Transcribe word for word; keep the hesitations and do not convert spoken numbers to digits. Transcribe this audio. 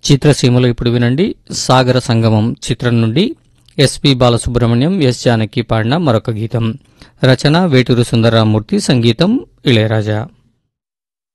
చిత్రసీమలో ఇప్పుడు వినండి సాగర సంగమం చిత్రం నుండి ఎస్పి బాలసుబ్రహ్మణ్యం ఎస్ జానకి పాడిన మరొక గీతం. రచన వేటూరు సుందరరామూర్తి, సంగీతం ఇళయరాజా.